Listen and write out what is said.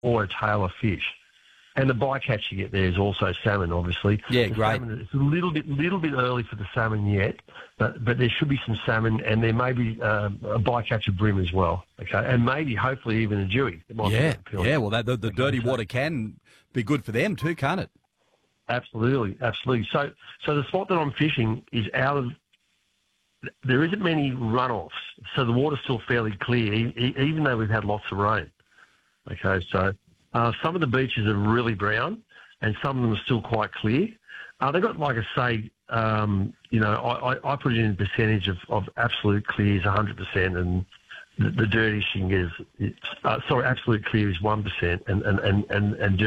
or a tailor fish. And the bycatch you get there is also salmon, obviously. Yeah, the great. Salmon, it's a little bit early for the salmon yet, but there should be some salmon, and there may be a bycatch of bream as well. Okay, and maybe, hopefully, even a dewey. Yeah. Well, the dirty water can be good for them too, can't it? Absolutely. So the spot that I'm fishing is out of. There isn't many runoffs, so the water's still fairly clear, even though we've had lots of rain. Okay, so some of the beaches are really brown, and some of them are still quite clear. They've got, like I say, I put it in a percentage of absolute clear is 100%, and the dirtiest you can get is absolute clear is 1%, and